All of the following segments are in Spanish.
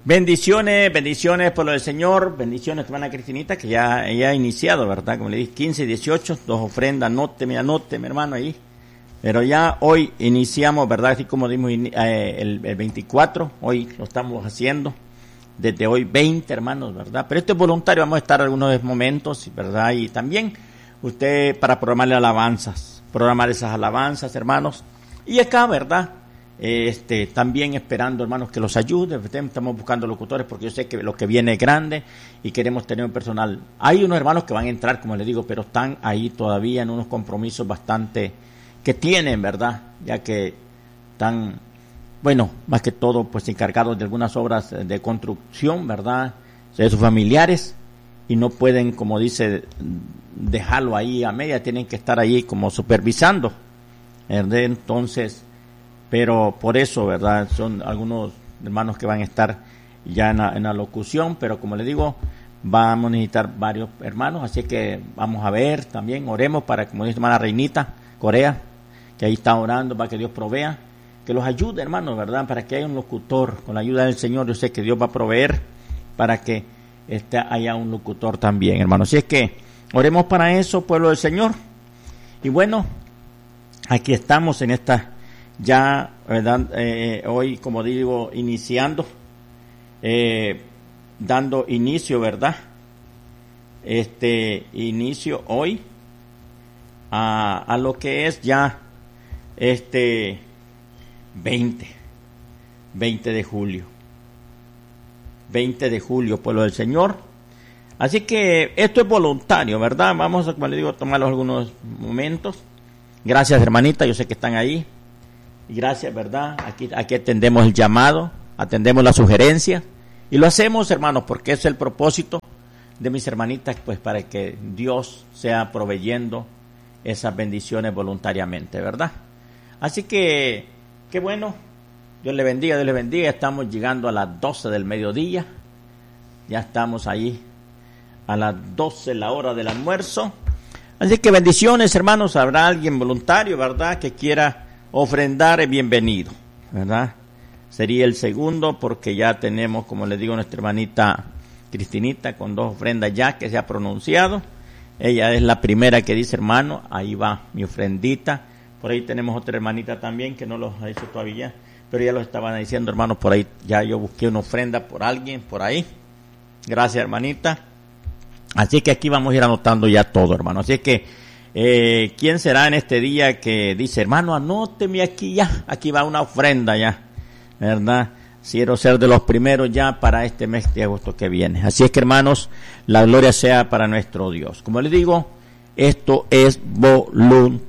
Bendiciones por lo del Señor, bendiciones hermana Cristinita, que ya ha iniciado, ¿verdad? Como le dije, 15 y 18, 2 ofrendas, anote mi hermano ahí. Pero ya hoy iniciamos, ¿verdad? Así como dimos el 24, hoy lo estamos haciendo, desde hoy 20 hermanos, ¿verdad? Pero esto es voluntario, vamos a estar algunos momentos, ¿verdad? Y también usted para programar esas alabanzas, hermanos. Y acá, ¿verdad? También esperando, hermanos, que los ayude. Estamos buscando locutores porque yo sé que lo que viene es grande y queremos tener un personal. Hay unos hermanos que van a entrar, como les digo, pero están ahí todavía en unos compromisos bastante que tienen, ¿verdad? Ya que están, bueno, más que todo, pues encargados de algunas obras de construcción, ¿verdad? De sus familiares, y no pueden, como dice, dejarlo ahí a media, tienen que estar ahí como supervisando, ¿verdad? Entonces, pero por eso, ¿verdad? Son algunos hermanos que van a estar ya en la locución, pero como les digo, vamos a necesitar varios hermanos, así que vamos a ver también, oremos para, como dice hermana Reinita Corea, que ahí está orando para que Dios provea, que los ayude, hermanos, ¿verdad? Para que haya un locutor, con la ayuda del Señor, yo sé que Dios va a proveer para que haya un locutor también, hermanos. Así es que oremos para eso, pueblo del Señor. Y bueno, aquí estamos en esta ya, ¿verdad? Hoy, como digo, iniciando, dando inicio, ¿verdad? Inicio hoy a lo que es ya 20 de julio. 20 de julio, pueblo del Señor. Así que esto es voluntario, ¿verdad? Vamos a, como le digo, tomar algunos momentos. Gracias, hermanita, yo sé que están ahí. Y gracias, ¿verdad? Aquí atendemos el llamado, atendemos la sugerencia. Y lo hacemos, hermanos, porque es el propósito de mis hermanitas, pues para que Dios sea proveyendo esas bendiciones voluntariamente, ¿verdad? Así que, qué bueno, Dios le bendiga, estamos llegando a las 12 del mediodía, ya estamos ahí a las 12 la hora del almuerzo, así que bendiciones, hermanos. Habrá alguien voluntario, ¿verdad?, que quiera ofrendar, es bienvenido, ¿verdad? Sería el segundo, porque ya tenemos, como les digo, nuestra hermanita Cristinita con 2 ofrendas ya que se ha pronunciado. Ella es la primera que dice, hermano, ahí va mi ofrendita. Por ahí tenemos otra hermanita también que no los ha hecho todavía, pero ya lo estaban diciendo, hermanos, por ahí ya yo busqué una ofrenda por alguien, por ahí. Gracias, hermanita. Así que aquí vamos a ir anotando ya todo, hermano. Así que, ¿quién será en este día que dice, hermano, anóteme aquí ya, aquí va una ofrenda ya, ¿verdad? Quiero ser de los primeros ya para este mes de agosto que viene. Así es que, hermanos, la gloria sea para nuestro Dios. Como les digo, esto es voluntario.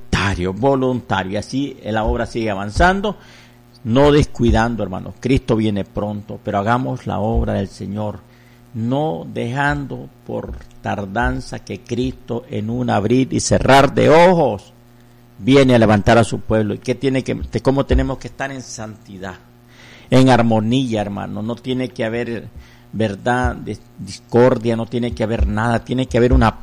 Y así la obra sigue avanzando, no descuidando, hermanos. Cristo viene pronto, pero hagamos la obra del Señor, no dejando por tardanza que Cristo, en un abrir y cerrar de ojos, viene a levantar a su pueblo. Y cómo tenemos que estar en santidad, en armonía, hermano. No tiene que haber, verdad, discordia, no tiene que haber nada, tiene que haber una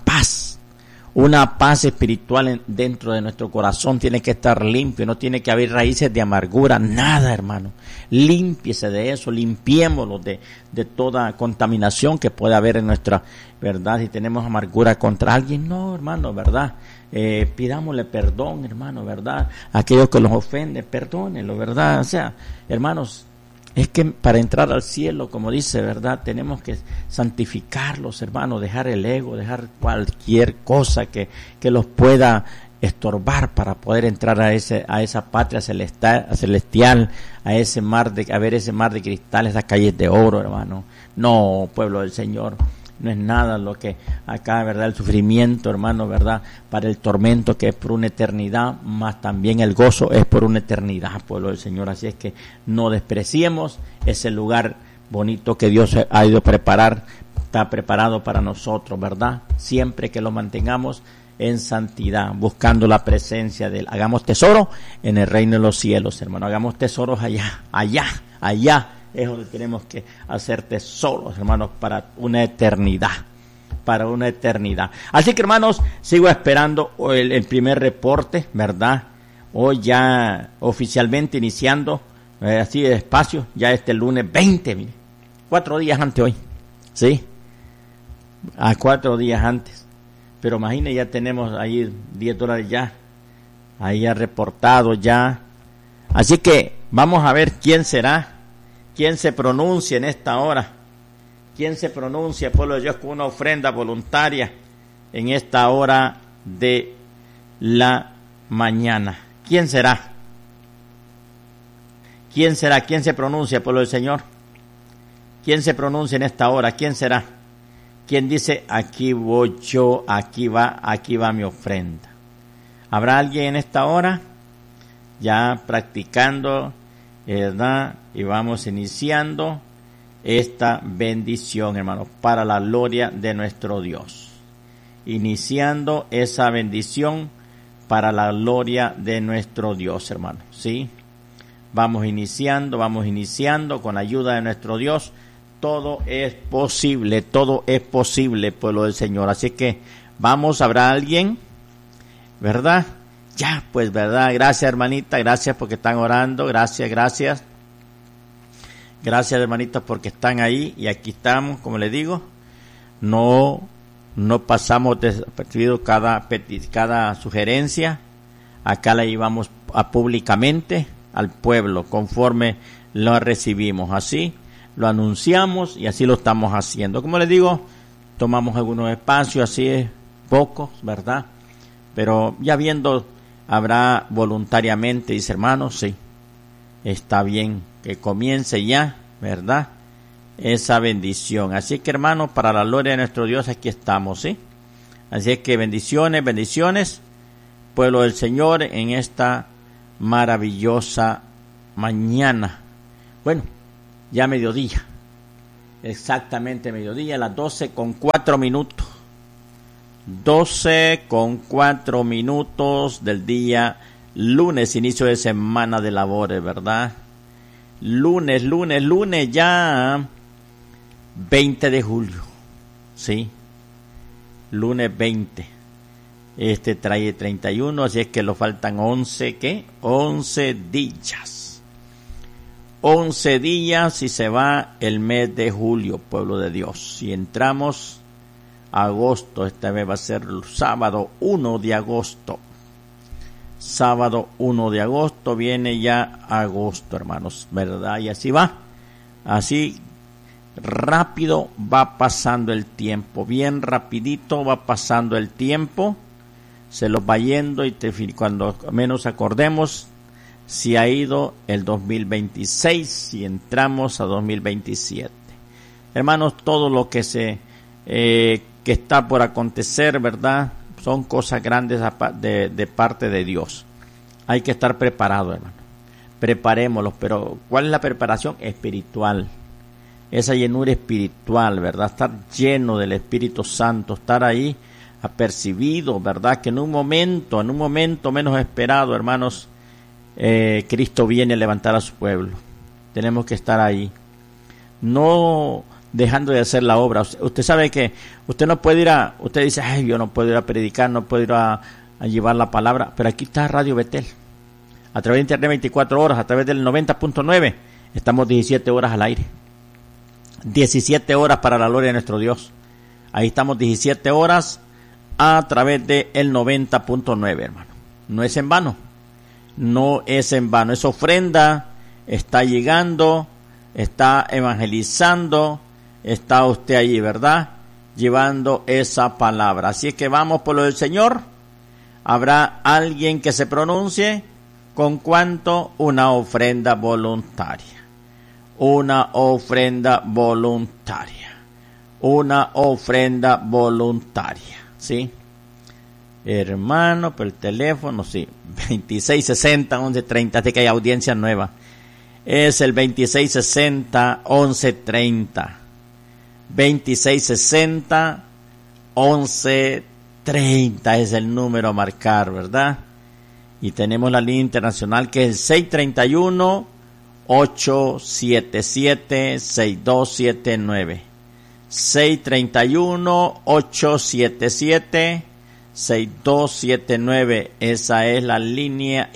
paz espiritual dentro de nuestro corazón. Tiene que estar limpio, no tiene que haber raíces de amargura, nada, hermano. Límpiese de eso, limpiémoslo de toda contaminación que pueda haber en nuestra, verdad. Si tenemos amargura contra alguien, no, hermano, verdad, pidámosle perdón, hermano, verdad. Aquellos que los ofenden, perdónenlo, verdad. O sea, hermanos, es que para entrar al cielo, como dice, ¿verdad?, tenemos que santificarlos, hermanos, dejar el ego, dejar cualquier cosa que los pueda estorbar para poder entrar a esa patria celestial, a ver ese mar de cristal, esas calles de oro, hermano. No, pueblo del Señor, no es nada lo que acá, ¿verdad?, el sufrimiento, hermano, ¿verdad?, para el tormento que es por una eternidad, más también el gozo es por una eternidad, pueblo del Señor. Así es que no despreciemos ese lugar bonito que Dios ha ido a preparar, está preparado para nosotros, ¿verdad? Siempre que lo mantengamos en santidad, buscando la presencia de Él. Hagamos tesoro en el reino de los cielos, hermano. Hagamos tesoros allá. Es donde tenemos que hacer tesoros, hermanos, para una eternidad. Así que, hermanos, sigo esperando el primer reporte, ¿verdad? Hoy ya oficialmente iniciando, así de despacio, ya lunes 20, mire. 4 días antes hoy, ¿sí? A 4 días antes. Pero imagine, ya tenemos ahí $10 ya, ahí ya reportado ya. Así que vamos a ver quién será, quién se pronuncia en esta hora, quién se pronuncia, pueblo de Dios, con una ofrenda voluntaria en esta hora de la mañana. ¿Quién será? ¿Quién será? ¿Quién se pronuncia, pueblo del Señor? ¿Quién se pronuncia en esta hora? ¿Quién será? ¿Quién dice, aquí voy yo, aquí va mi ofrenda? ¿Habrá alguien en esta hora? Ya practicando, ¿verdad? Y vamos iniciando esta bendición, hermanos, para la gloria de nuestro Dios. Iniciando esa bendición para la gloria de nuestro Dios, hermanos, ¿sí? Vamos iniciando con la ayuda de nuestro Dios. Todo es posible, pueblo del Señor. Así que vamos, habrá alguien, ¿verdad? Ya, pues, ¿verdad? Gracias, hermanita, gracias porque están orando, gracias. Gracias, hermanitas, porque están ahí y aquí estamos, como les digo. No pasamos desapercibido cada sugerencia. Acá la llevamos públicamente al pueblo, conforme lo recibimos. Así lo anunciamos y así lo estamos haciendo. Como les digo, tomamos algunos espacios, así es, pocos, ¿verdad? Pero ya viendo, habrá voluntariamente, dice hermano, sí, está bien que comience ya, ¿verdad? Esa bendición. Así que, hermanos, para la gloria de nuestro Dios, aquí estamos, ¿sí? Así es que bendiciones, pueblo del Señor, en esta maravillosa mañana. Bueno, ya mediodía, exactamente mediodía, las 12:04. 12:04 del día lunes, inicio de semana de labores, ¿verdad? Lunes ya 20 de julio, ¿sí? Lunes 20. Trae 31, así es que lo faltan 11 días. 11 días y se va el mes de julio, pueblo de Dios. Y entramos agosto, esta vez va a ser el sábado 1 de agosto. Sábado 1 de agosto viene ya agosto, hermanos, ¿verdad? Y así va. Así rápido va pasando el tiempo, bien rapidito va pasando el tiempo. Se los va yendo y cuando menos acordemos, si ha ido el 2026 y entramos a 2027. Hermanos, todo lo que que está por acontecer, ¿verdad? Son cosas grandes de parte de Dios. Hay que estar preparado, hermano. Preparémoslos, pero ¿cuál es la preparación? Espiritual. Esa llenura espiritual, ¿verdad? Estar lleno del Espíritu Santo, estar ahí apercibido, ¿verdad? Que en un momento menos esperado, hermanos, Cristo viene a levantar a su pueblo. Tenemos que estar ahí, no dejando de hacer la obra. Usted sabe que usted no puede usted dice, ay, yo no puedo ir a predicar, no puedo ir a llevar la palabra, pero aquí está Radio Betel, a través de internet 24 horas, a través del 90.9, estamos 17 horas al aire, 17 horas para la gloria de nuestro Dios. Ahí estamos 17 horas a través del 90.9, hermano. No es en vano. No es en vano, esa ofrenda está llegando, está evangelizando, está usted allí, ¿verdad? Llevando esa palabra. Así es que vamos por lo del Señor. Habrá alguien que se pronuncie. ¿Con cuánto? Una ofrenda voluntaria. Una ofrenda voluntaria. Una ofrenda voluntaria, ¿sí? Hermano, por el teléfono, sí, 2660-1130, así que hay audiencia nueva. Es el 2660-1130. 2660-1130 es el número a marcar, ¿verdad? Y tenemos la línea internacional que es el 631-877-6279. 631-877-6279, esa es la línea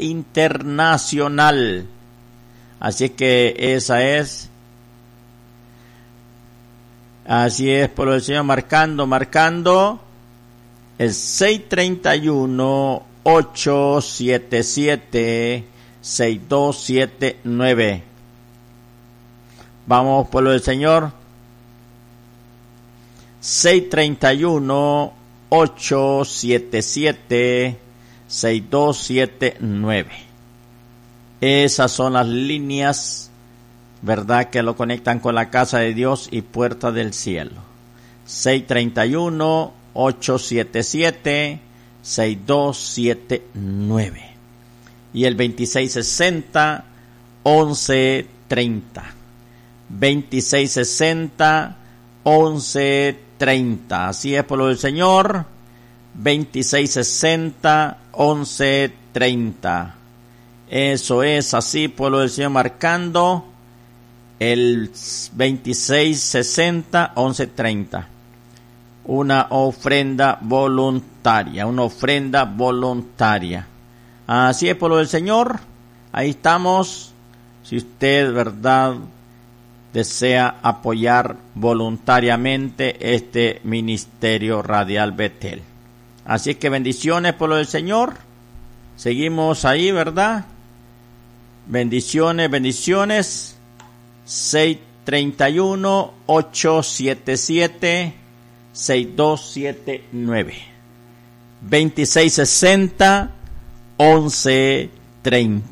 internacional. Así que esa es Así es, pueblo del Señor, marcando el 631-877-6279. Vamos, pueblo del Señor. 631-877-6279. Esas son las líneas, ¿verdad?, que lo conectan con la casa de Dios y puerta del cielo. 631-877-6279. Y el 2660-1130. 2660-1130. Así es, pueblo del Señor. 2660-1130. Eso es así, pueblo del Señor, marcando el 2660-1130. Una ofrenda voluntaria, Así es, pueblo del Señor. Ahí estamos. Si usted, ¿verdad?, desea apoyar voluntariamente este ministerio radial Betel. Así que bendiciones, pueblo del Señor. Seguimos ahí, ¿verdad? Bendiciones. 631-877-6279. 2660-1130.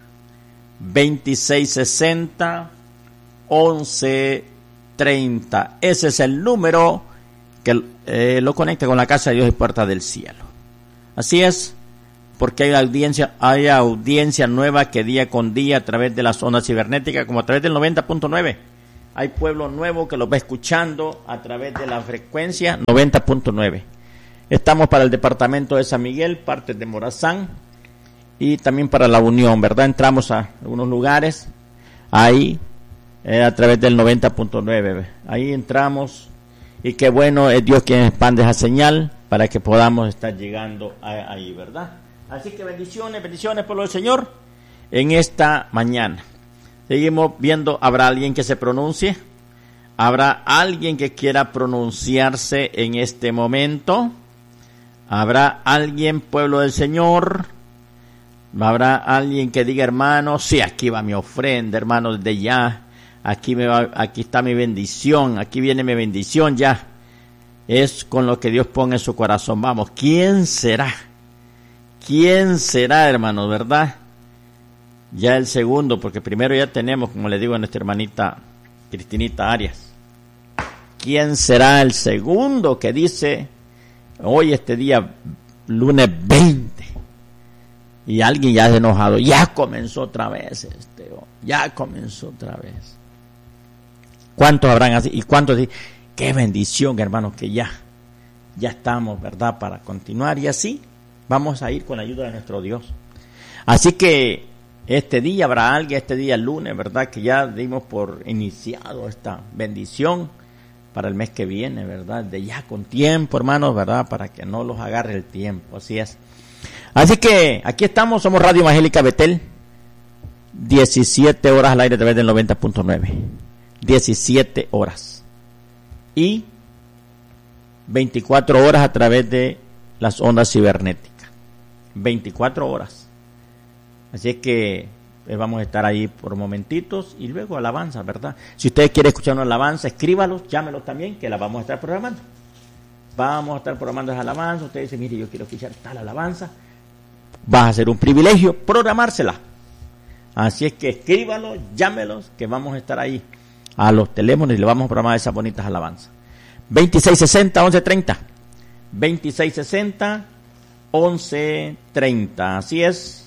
2660-1130. Ese es el número que lo conecta con la casa de Dios y puerta del cielo. Así es, porque hay audiencia nueva que día con día a través de las ondas cibernéticas, como a través del 90.9. Hay pueblo nuevo que los va escuchando a través de la frecuencia 90.9. Estamos para el departamento de San Miguel, partes de Morazán, y también para la Unión, ¿verdad? Entramos a algunos lugares ahí a través del 90.9. Ahí entramos, y qué bueno es Dios quien expande esa señal para que podamos estar llegando ahí, ¿verdad? Así que bendiciones, pueblo del Señor, en esta mañana. Seguimos viendo, ¿habrá alguien que se pronuncie? ¿Habrá alguien que quiera pronunciarse en este momento? ¿Habrá alguien, pueblo del Señor? ¿Habrá alguien que diga, hermano, sí, aquí va mi ofrenda, hermano, desde ya, aquí está mi bendición, aquí viene mi bendición ya? Es con lo que Dios pone en su corazón. Vamos, ¿quién será? ¿Quién será, hermanos, verdad? Ya el segundo, porque primero ya tenemos, como le digo a nuestra hermanita Cristinita Arias. ¿Quién será el segundo que dice, hoy este día, lunes 20? Y alguien ya es enojado, ya comenzó otra vez ¿Cuántos habrán así? ¿Y cuántos dicen, qué bendición, hermanos, que ya estamos, ¿verdad?, para continuar? Y así vamos a ir con la ayuda de nuestro Dios. Así que este día habrá alguien, este día lunes, ¿verdad?, que ya dimos por iniciado esta bendición para el mes que viene, ¿verdad? De ya con tiempo, hermanos, ¿verdad?, para que no los agarre el tiempo, así es. Así que aquí estamos, somos Radio Evangélica Betel, 17 horas al aire a través del 90.9, 17 horas, y 24 horas a través de las ondas cibernéticas, 24 horas. Así es que vamos a estar ahí por momentitos y luego alabanza, ¿verdad? Si usted quiere escuchar una alabanza, escríbalos, llámelos también, que la vamos a estar programando. Vamos a estar programando esa alabanza. Usted dice, mire, yo quiero escuchar tal alabanza. Va a ser un privilegio programársela. Así es que escríbalos, llámelos, que vamos a estar ahí a los teléfonos y le vamos a programar esas bonitas alabanzas. 2660-1130. 2660-1130. Así es.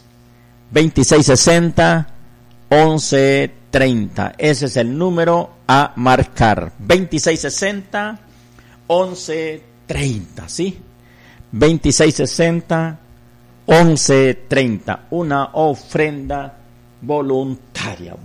2660-1130. Ese es el número a marcar. 2660-1130. ¿Sí? 2660-1130. Una ofrenda voluntaria.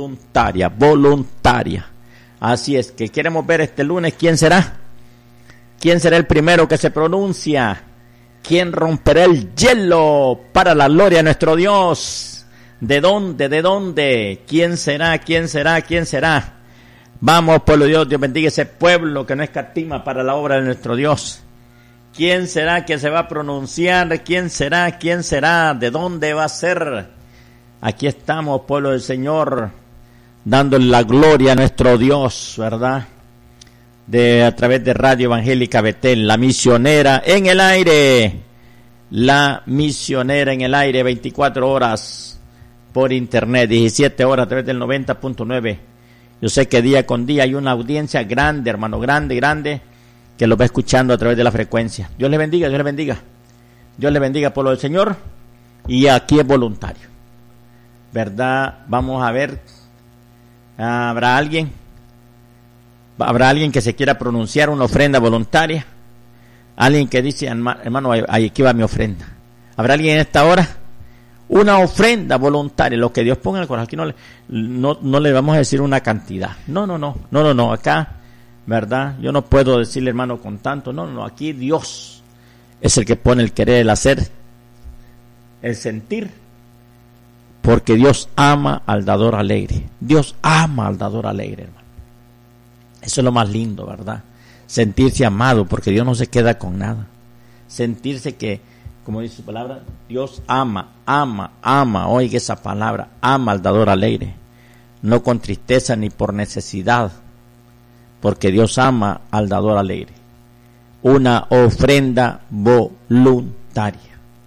Así es que queremos ver este lunes quién será. ¿Quién será el primero que se pronuncia? ¿Quién romperá el hielo para la gloria de nuestro Dios? ¿De dónde? ¿Quién será? Vamos, pueblo de Dios, Dios bendiga ese pueblo que no escatima para la obra de nuestro Dios. ¿Quién será que se va a pronunciar? ¿Quién será? ¿Quién será? ¿De dónde va a ser? Aquí estamos, pueblo del Señor, dándole la gloria a nuestro Dios, ¿verdad? A través de Radio Evangélica Betel, la misionera en el aire. La misionera en el aire, 24 horas por internet, 17 horas a través del 90.9. Yo sé que día con día hay una audiencia grande, hermano, grande, que lo va escuchando a través de la frecuencia. Dios le bendiga, Dios le bendiga. Dios le bendiga, pueblo del Señor. Y aquí es voluntario, ¿verdad? Vamos a ver, ¿habrá alguien que se quiera pronunciar una ofrenda voluntaria? Alguien que dice, hermano, aquí va mi ofrenda. ¿Habrá alguien en esta hora? Una ofrenda voluntaria, lo que Dios ponga en el corazón. Aquí no le vamos a decir una cantidad. No. Acá, ¿verdad? Yo no puedo decirle, hermano, con tanto. No. Aquí Dios es el que pone el querer, el hacer, el sentir. Porque Dios ama al dador alegre. Dios ama al dador alegre, hermano. Eso es lo más lindo, ¿verdad? Sentirse amado, porque Dios no se queda con nada. Sentirse que, como dice su palabra, Dios ama, oiga esa palabra, ama al dador alegre, no con tristeza ni por necesidad, porque Dios ama al dador alegre. Una ofrenda voluntaria,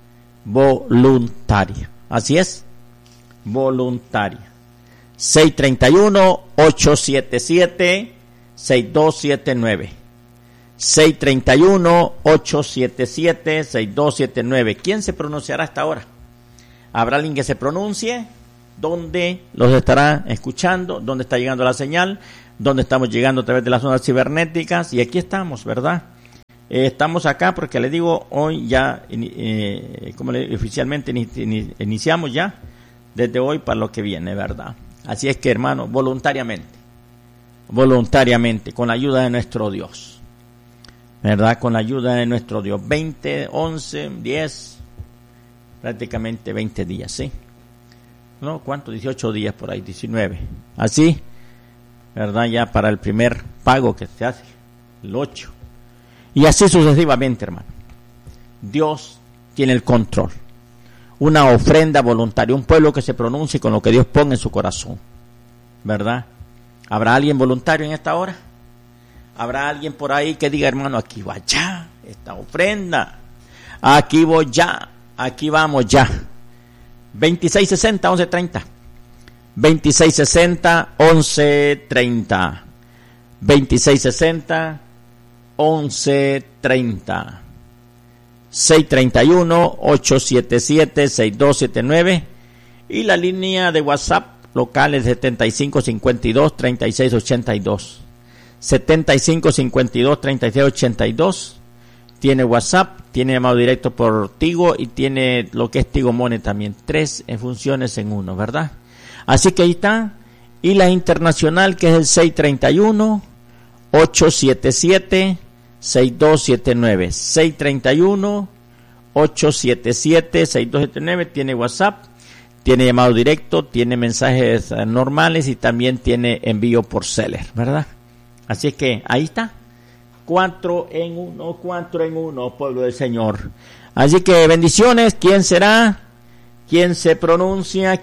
así es, voluntaria. 631-877-6279. 631-877-6279. ¿Quién se pronunciará hasta ahora? ¿Habrá alguien que se pronuncie? ¿Dónde los estará escuchando? ¿Dónde está llegando la señal? ¿Dónde estamos llegando a través de las zonas cibernéticas? Y aquí estamos, ¿verdad? Estamos acá porque le digo, hoy ya oficialmente iniciamos ya, desde hoy para lo que viene, ¿verdad? Así es que, hermano, voluntariamente, con la ayuda de nuestro Dios. ¿Verdad? Con la ayuda de nuestro Dios. 20, 11, 10, prácticamente 20 días, ¿sí? ¿No? ¿Cuánto? 18 días por ahí, 19. Así, ¿verdad? Ya para el primer pago que se hace, el 8. Y así sucesivamente, hermano. Dios tiene el control. Una ofrenda voluntaria, un pueblo que se pronuncie con lo que Dios pone en su corazón. ¿Verdad? ¿Habrá alguien voluntario en esta hora? ¿Habrá alguien por ahí que diga, hermano, aquí va ya esta ofrenda? Aquí voy ya, aquí vamos ya. 2660-1130. 2660-1130. 2660-1130. 631-877-6279. Y la línea de WhatsApp local es 7552-3682. 7552-3682. Tiene WhatsApp, tiene llamado directo por Tigo y tiene lo que es Tigo Money también. 3 funciones en uno, ¿verdad? Así que ahí está. Y la internacional que es el 631-877-6279. 631-877-6279. Tiene WhatsApp, tiene llamado directo, tiene mensajes normales y también tiene envío por seller, ¿verdad? Así que ahí está. 4 en 1, pueblo del Señor. Así que bendiciones. ¿Quién será? ¿Quién se pronuncia?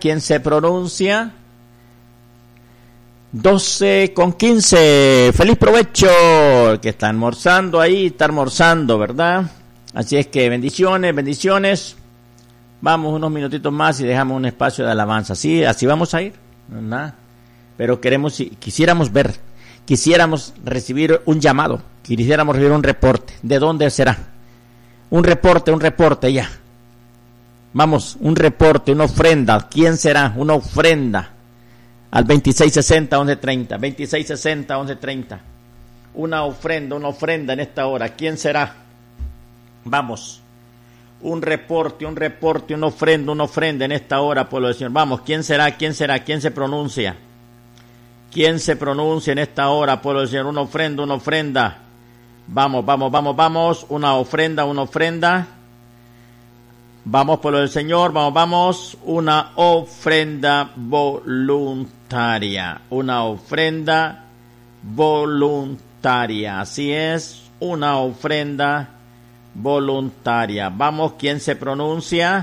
12:15. Feliz provecho. El que está almorzando ahí, está almorzando, ¿verdad? Así es que bendiciones. Vamos unos minutitos más y dejamos un espacio de alabanza. Sí, así vamos a ir. No, nada. Pero quisiéramos recibir un llamado, quisiéramos recibir un reporte. ¿De dónde será? Un reporte ya. Vamos, un reporte, una ofrenda. ¿Quién será? Una ofrenda. Al 2660-1130. 2660-1130. Una ofrenda en esta hora. ¿Quién será? Vamos. Un reporte, una ofrenda en esta hora, pueblo del Señor. Vamos, ¿quién será? ¿Quién se pronuncia? ¿Quién se pronuncia en esta hora, pueblo del Señor? Una ofrenda. Vamos. Una ofrenda. Vamos, pueblo del Señor, vamos. Una ofrenda voluntaria. Una ofrenda voluntaria. Así es, una ofrenda voluntaria. Vamos, ¿quién se pronuncia?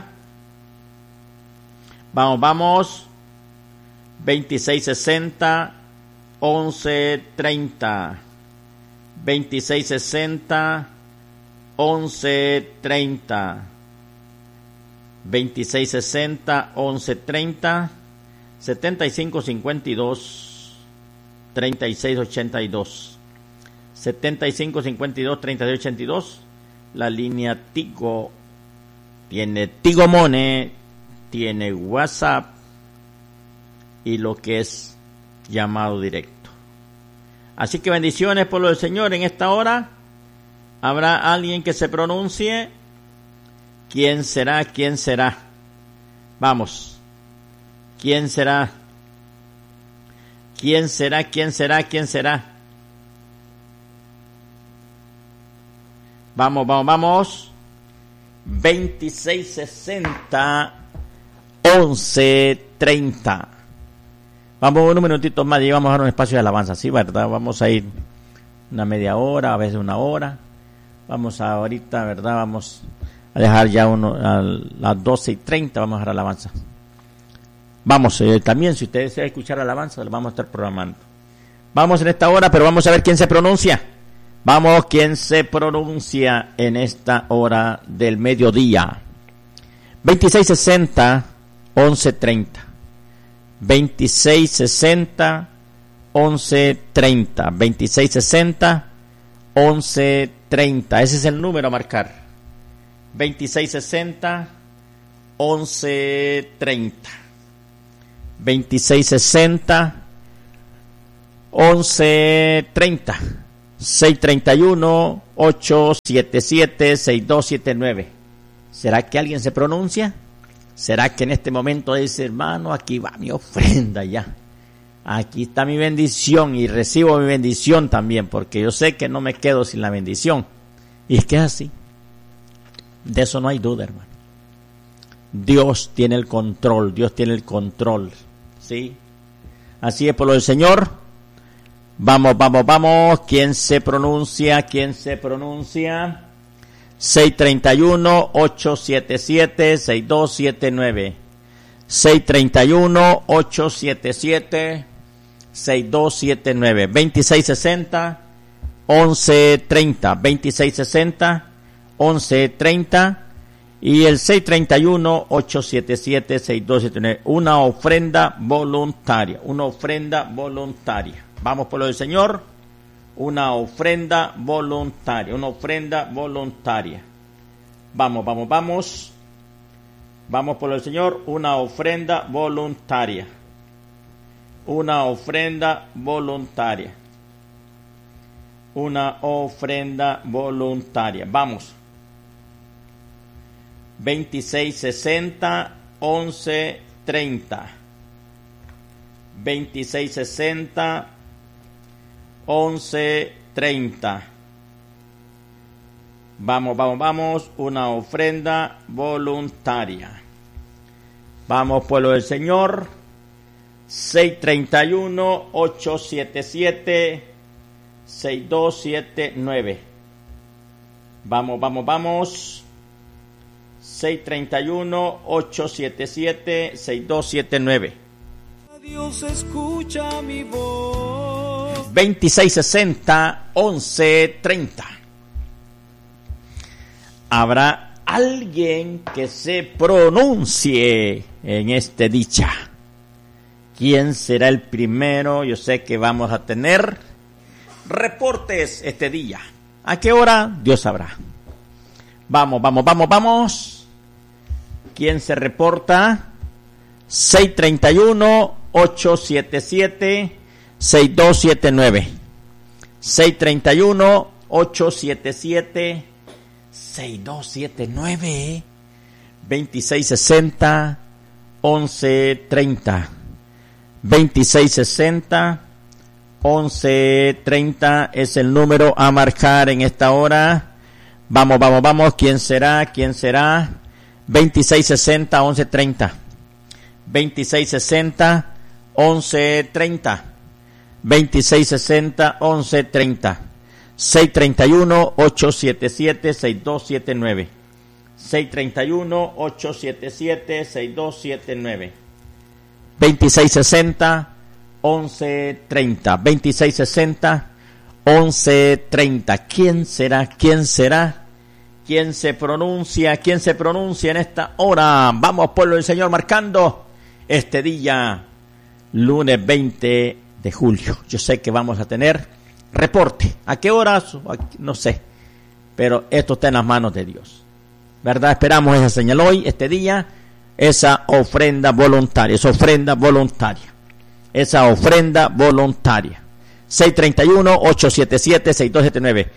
Vamos. 2660 1130. 2660 1130. 2660 1130. 7552 3682. 7552 3682. La línea Tigo tiene Tigo Money, tiene WhatsApp y lo que es llamado directo. Así que bendiciones por lo del Señor en esta hora. ¿Habrá alguien que se pronuncie? ¿Quién será? ¿Quién será? Vamos. ¿Quién será? ¿Quién será? ¿Quién será? ¿Quién será? Vamos. 2660 1130. Vamos unos minutitos más y vamos a dar un espacio de alabanza, ¿sí, verdad? Vamos a ir una media hora, a veces una hora. Vamos a ahorita, ¿verdad? Vamos a dejar ya a las 12:30, vamos a dar alabanza. Vamos, también si ustedes desean escuchar alabanza, lo vamos a estar programando. Vamos en esta hora, pero vamos a ver quién se pronuncia. Vamos, ¿quién se pronuncia en esta hora del mediodía? 2660 1130. 2660 1130. 2660 1130. Ese es el número a marcar. 2660 1130. 2660 1130. 631-877-6279. ¿Será que alguien se pronuncia? ¿Será que en este momento dice, hermano, aquí va mi ofrenda ya? Aquí está mi bendición y recibo mi bendición también, porque yo sé que no me quedo sin la bendición. Y es que es así. De eso no hay duda, hermano. Dios tiene el control, ¿sí? Así es por lo del Señor. Vamos. ¿Quién se pronuncia? 631-877-6279. 631-877-6279. 2660 1130. 2660 1130. Y el 631-877-6279. Una ofrenda voluntaria. Vamos por lo del Señor. Una ofrenda voluntaria. Vamos. Vamos por lo del Señor. Una ofrenda voluntaria. Una ofrenda voluntaria. Vamos. 2660 1130. 2660 1130. Vamos. Una ofrenda voluntaria. Vamos, pueblo del Señor. 631-877-6279. Vamos. 631-877-6279. Dios escucha mi voz. 2660 1130. Habrá alguien que se pronuncie en este dicha. ¿Quién será el primero? Yo sé que vamos a tener reportes este día. ¿A qué hora? Dios sabrá. Vamos. ¿Quién se reporta? 631-877-6279. 631-877-6279. 2660 1130. 2660 1130 es el número a marcar en esta hora. Vamos. ¿Quién será? 2660 1130. 2660 1130. 2660-1130. 631-877-6279. 631-877-6279. 2660-1130. 2660-1130. ¿Quién será? ¿Quién será? ¿Quién se pronuncia? ¿Quién se pronuncia en esta hora? Vamos, pueblo del Señor, marcando este día, lunes 20 de julio. Yo sé que vamos a tener reporte. ¿A qué horas? No sé. Pero esto está en las manos de Dios. ¿Verdad? Esperamos esa señal hoy, este día, esa ofrenda voluntaria. Esa ofrenda voluntaria. Esa ofrenda voluntaria. 631-877-6279.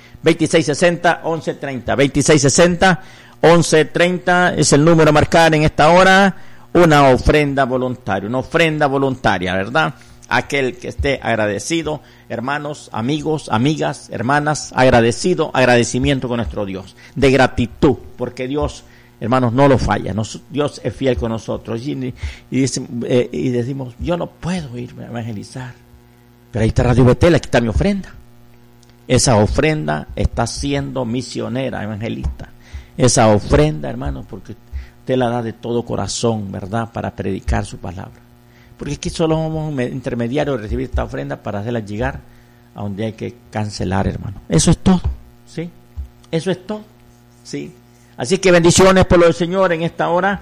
2660-1130. 2660-1130 es el número a marcar en esta hora. Una ofrenda voluntaria. Una ofrenda voluntaria, ¿verdad? Aquel que esté agradecido, hermanos, amigos, amigas, hermanas, agradecimiento con nuestro Dios, de gratitud, porque Dios, hermanos, no lo falla, Dios es fiel con nosotros, y decimos, yo no puedo irme a evangelizar, pero ahí está Radio Betel, aquí está mi ofrenda. Esa ofrenda está siendo misionera, evangelista. Esa ofrenda, hermanos, porque usted la da de todo corazón, ¿verdad?, para predicar su palabra. Porque aquí solo somos un intermediario de recibir esta ofrenda para hacerla llegar a donde hay que cancelar, hermano. Eso es todo, ¿sí? Eso es todo, ¿sí? Así que bendiciones por lo del Señor en esta hora.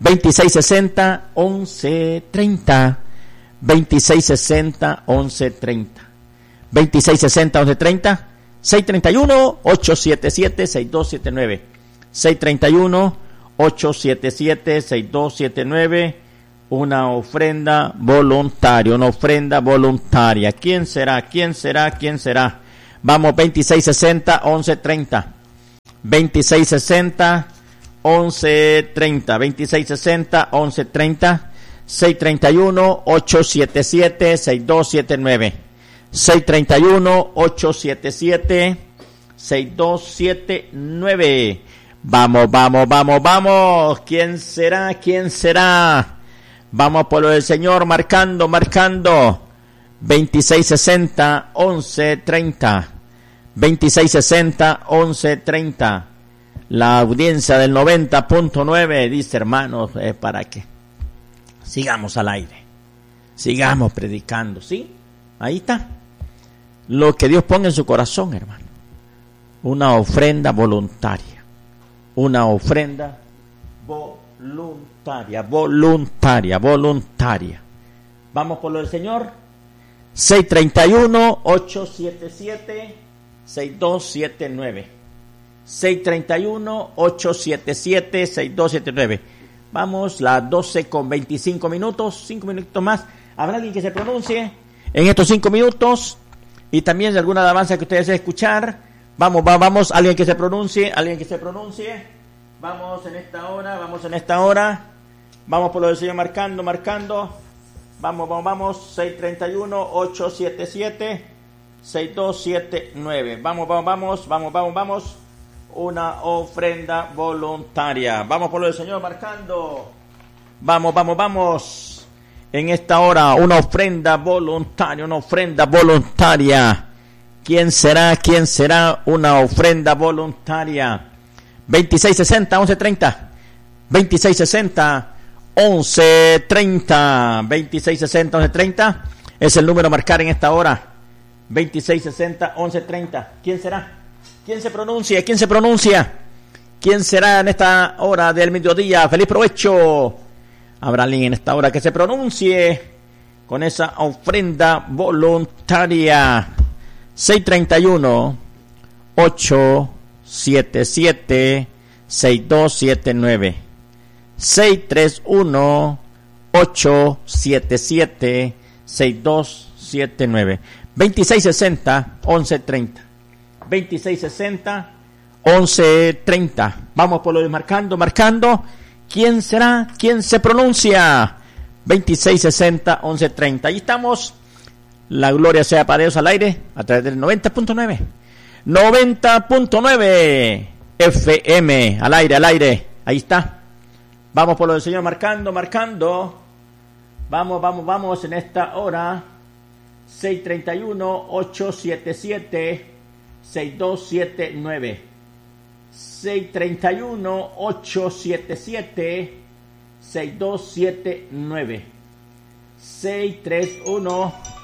2660-1130. 2660-1130. 2660-1130. 631-877-6279. 631-877-6279. Una ofrenda voluntaria, ¿Quién será? ¿Quién será? ¿Quién será? Vamos, 2660-1130. 2660-1130. 2660-1130. 631-877-6279. 631-877-6279. Vamos. ¿Quién será? ¿Quién será? Vamos por lo del Señor, marcando. 2660-1130. 2660-1130. La audiencia del 90.9 dice, hermanos, para que sigamos al aire, sigamos predicando, ¿sí? Ahí está. Lo que Dios ponga en su corazón, hermano. Una ofrenda voluntaria. Una ofrenda voluntaria. Vamos por lo del Señor. 631-877-6279. 631-877-6279. Vamos, las 12:25 minutos, 5 minutos más. ¿Habrá alguien que se pronuncie en estos 5 minutos? Y también de alguna alabanza que ustedes deseen escuchar. Vamos, alguien que se pronuncie. Vamos en esta hora. Vamos por lo del Señor marcando. Vamos. 631-877-6279. Vamos. Una ofrenda voluntaria. Vamos por lo del Señor marcando. Vamos. En esta hora, una ofrenda voluntaria. ¿Quién será? Una ofrenda voluntaria. 2660-1130. 2660-1130. 2660-1130 es el número a marcar en esta hora. 2660-1130. ¿Quién será? ¿Quién se pronuncia? ¿Quién será en esta hora del mediodía? ¡Feliz provecho! ¿Habrá alguien en esta hora que se pronuncie con esa ofrenda voluntaria? 631-877-6279. 631-877-6279. 2660-1130. 2660-1130. Vamos por lo de marcando. ¿Quién será? ¿Quién se pronuncia? 2660-1130. Ahí estamos. La gloria sea para Dios al aire a través del 90.9. 90.9 FM al aire. Ahí está. Vamos por lo del Señor marcando. Vamos en esta hora. 631-877-6279. 631-877-6279. 631